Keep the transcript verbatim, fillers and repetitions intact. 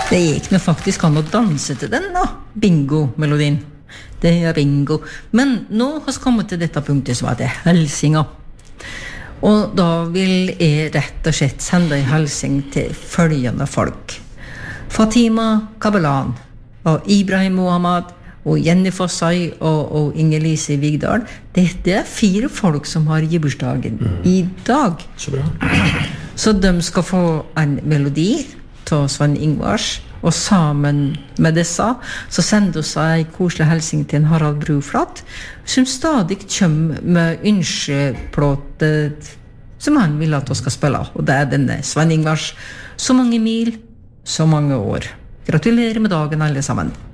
Det gikk nå faktisk an å danse til den da, bingo-melodien. Det er bingo. Men nå har vi kommet til dette punktet som heter helsinga. Og da vil jeg rett og slett sende en helsing til følgende folk. Fatima Kabelan og Ibrahim Mohammed og Jenny Fossai og, og Inger-Lise Vigdal. Dette er fire folk som har gibursdagen mm. i dag. Så bra. Så de skal få en melodi til Sven Ingvars, og sammen med disse så sender oss en koselig helsing til en Harald Bruflat, som stadig kommer med ønskeplåter som han vil at vi skal spille, og det er denne Sven Ingvars. Så mange mil, så mange år. Gratulerer med dagen alle sammen.